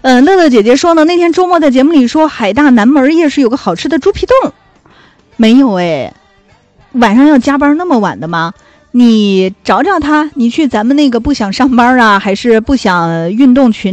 乐乐姐姐说呢，那天周末在节目里说海大南门夜市有个好吃的猪皮冻，没有哎，晚上要加班那么晚的吗？你找找他，你去咱们那个不想上班啊，还是不想运动群